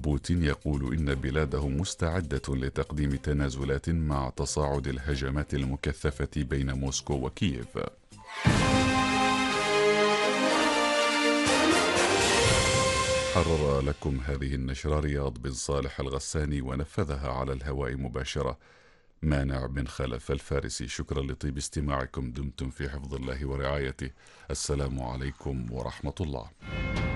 بوتين يقول إن بلاده مستعدة لتقديم تنازلات مع تصاعد الهجمات المكثفة بين موسكو وكييف. حرر لكم هذه النشرة رياض بن صالح الغساني، ونفذها على الهواء مباشرة مانع بن خلف الفارسي. شكرا لطيب استماعكم، دمتم في حفظ الله ورعايته. السلام عليكم ورحمة الله.